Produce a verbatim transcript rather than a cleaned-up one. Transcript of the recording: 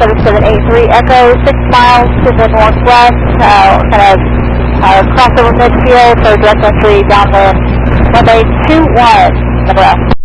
seven seven eight three Echo, six miles to the northwest, uh, kind of uh, crossover midfield for direct entry down the runway two one, Nebraska.